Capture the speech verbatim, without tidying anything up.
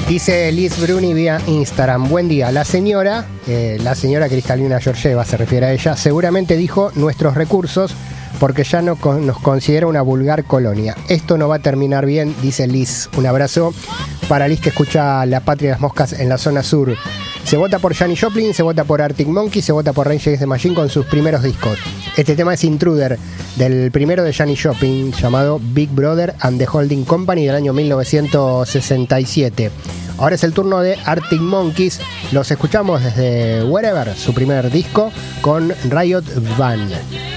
Dice Liz Bruni vía Instagram: buen día, la señora, eh, la señora Cristalina Georgieva se refiere a ella, seguramente dijo nuestros recursos porque ya no con, nos considera una vulgar colonia. Esto no va a terminar bien, dice Liz. Un abrazo para Liz, que escucha La Patria de las Moscas en la zona sur. Se vota por Janis Joplin, se vota por Arctic Monkeys, se vota por Rage Against the Machine con sus primeros discos. Este tema es Intruder, del primero de Janis Joplin, llamado Big Brother and the Holding Company, del año mil novecientos sesenta y siete. Ahora es el turno de Arctic Monkeys. Los escuchamos desde Wherever, su primer disco, con Riot Van.